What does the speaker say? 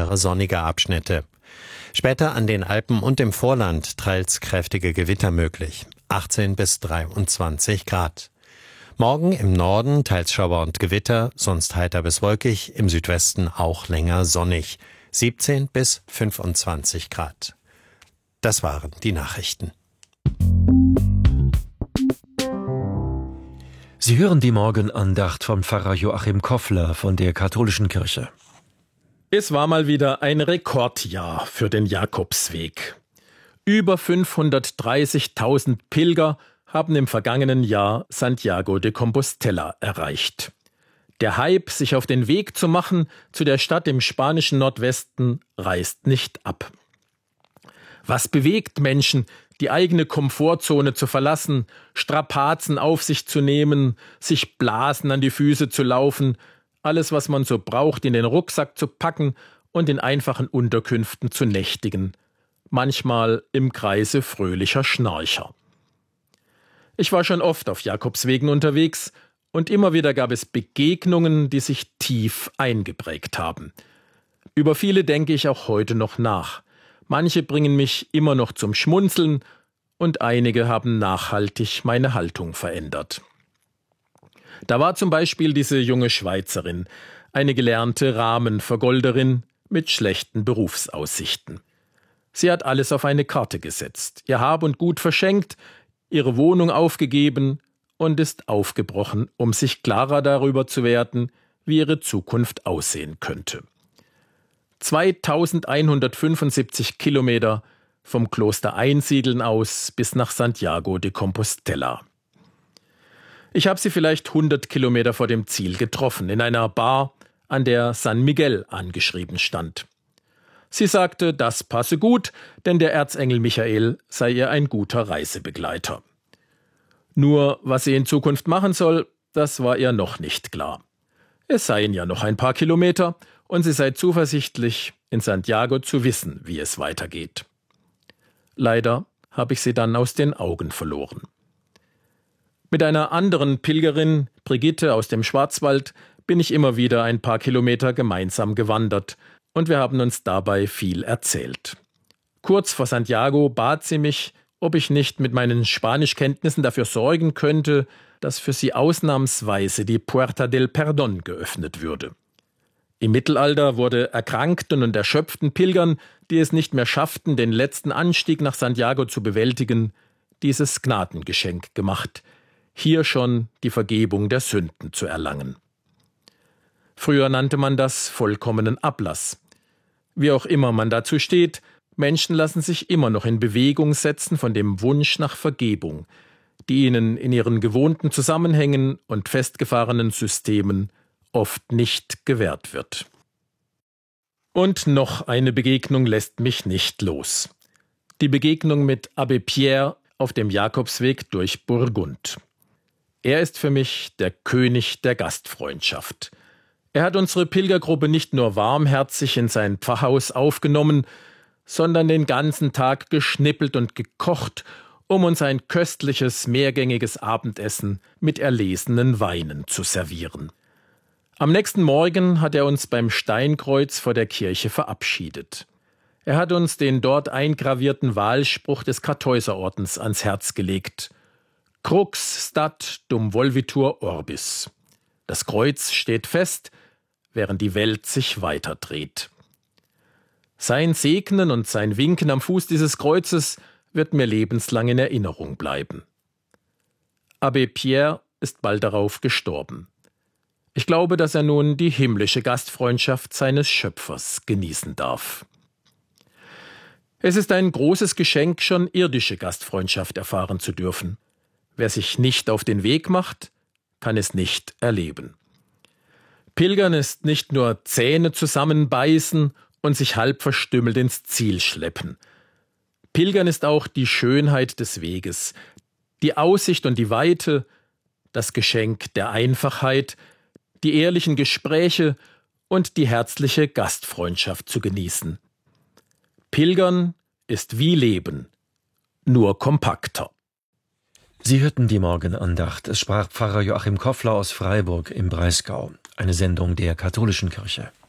längere sonnige Abschnitte. Später an den Alpen und im Vorland teils kräftige Gewitter möglich. 18 bis 23 Grad. Morgen im Norden teils Schauer und Gewitter, sonst heiter bis wolkig, im Südwesten auch länger sonnig. 17 bis 25 Grad. Das waren die Nachrichten. Sie hören die Morgenandacht vom Pfarrer Joachim Koffler von der Katholischen Kirche. Es war mal wieder ein Rekordjahr für den Jakobsweg. Über 530.000 Pilger haben im vergangenen Jahr Santiago de Compostela erreicht. Der Hype, sich auf den Weg zu machen zu der Stadt im spanischen Nordwesten, reißt nicht ab. Was bewegt Menschen, die eigene Komfortzone zu verlassen, Strapazen auf sich zu nehmen, sich Blasen an die Füße zu laufen, alles, was man so braucht, in den Rucksack zu packen und in einfachen Unterkünften zu nächtigen, manchmal im Kreise fröhlicher Schnarcher. Ich war schon oft auf Jakobswegen unterwegs und immer wieder gab es Begegnungen, die sich tief eingeprägt haben. Über viele denke ich auch heute noch nach. Manche bringen mich immer noch zum Schmunzeln und einige haben nachhaltig meine Haltung verändert. Da war zum Beispiel diese junge Schweizerin, eine gelernte Rahmenvergolderin mit schlechten Berufsaussichten. Sie hat alles auf eine Karte gesetzt, ihr Hab und Gut verschenkt, ihre Wohnung aufgegeben und ist aufgebrochen, um sich klarer darüber zu werden, wie ihre Zukunft aussehen könnte. 2175 Kilometer vom Kloster Einsiedeln aus bis nach Santiago de Compostela. Ich habe sie vielleicht 100 Kilometer vor dem Ziel getroffen, in einer Bar, an der San Miguel angeschrieben stand. Sie sagte, das passe gut, denn der Erzengel Michael sei ihr ein guter Reisebegleiter. Nur, was sie in Zukunft machen soll, das war ihr noch nicht klar. Es seien ja noch ein paar Kilometer und sie sei zuversichtlich, in Santiago zu wissen, wie es weitergeht. Leider habe ich sie dann aus den Augen verloren. Mit einer anderen Pilgerin, Brigitte aus dem Schwarzwald, bin ich immer wieder ein paar Kilometer gemeinsam gewandert und wir haben uns dabei viel erzählt. Kurz vor Santiago bat sie mich, ob ich nicht mit meinen Spanischkenntnissen dafür sorgen könnte, dass für sie ausnahmsweise die Puerta del Perdón geöffnet würde. Im Mittelalter wurde erkrankten und erschöpften Pilgern, die es nicht mehr schafften, den letzten Anstieg nach Santiago zu bewältigen, dieses Gnadengeschenk gemacht, hier schon die Vergebung der Sünden zu erlangen. Früher nannte man das vollkommenen Ablass. Wie auch immer man dazu steht, Menschen lassen sich immer noch in Bewegung setzen von dem Wunsch nach Vergebung, die ihnen in ihren gewohnten Zusammenhängen und festgefahrenen Systemen oft nicht gewährt wird. Und noch eine Begegnung lässt mich nicht los. Die Begegnung mit Abbé Pierre auf dem Jakobsweg durch Burgund. Er ist für mich der König der Gastfreundschaft. Er hat unsere Pilgergruppe nicht nur warmherzig in sein Pfarrhaus aufgenommen, sondern den ganzen Tag geschnippelt und gekocht, um uns ein köstliches, mehrgängiges Abendessen mit erlesenen Weinen zu servieren. Am nächsten Morgen hat er uns beim Steinkreuz vor der Kirche verabschiedet. Er hat uns den dort eingravierten Wahlspruch des Kartäuserordens ans Herz gelegt: Crux stat dum volvitur orbis. Das Kreuz steht fest, während die Welt sich weiterdreht. Sein Segnen und sein Winken am Fuß dieses Kreuzes wird mir lebenslang in Erinnerung bleiben. Abbé Pierre ist bald darauf gestorben. Ich glaube, dass er nun die himmlische Gastfreundschaft seines Schöpfers genießen darf. Es ist ein großes Geschenk, schon irdische Gastfreundschaft erfahren zu dürfen. Wer sich nicht auf den Weg macht, kann es nicht erleben. Pilgern ist nicht nur Zähne zusammenbeißen und sich halb verstümmelt ins Ziel schleppen. Pilgern ist auch die Schönheit des Weges, die Aussicht und die Weite, das Geschenk der Einfachheit, die ehrlichen Gespräche und die herzliche Gastfreundschaft zu genießen. Pilgern ist wie Leben, nur kompakter. Sie hörten die Morgenandacht. Es sprach Pfarrer Joachim Koffler aus Freiburg im Breisgau, eine Sendung der Katholischen Kirche.